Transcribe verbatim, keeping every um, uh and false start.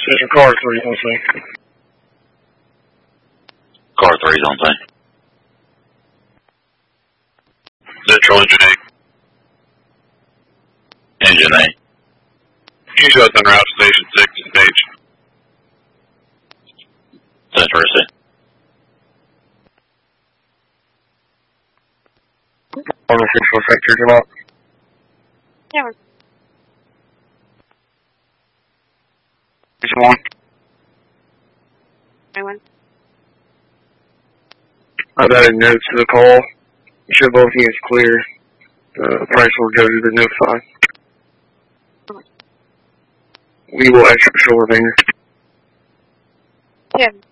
Station car three on scene. Car three's on scene. Central engine eight. Engine eight. Usually en route to station six is stage. Central receipt. On the six four sector, come out. Yeah, we're Station one. going. I've added notes to the call. You should both units clear. The price will go to the notify. We will extra patrol remainder. Yeah.